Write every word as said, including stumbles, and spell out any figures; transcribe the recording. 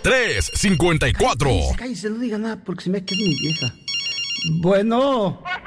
tres cincuenta y cuatro. Cállese, cállese, no diga nada porque se me queda mi vieja. Bueno.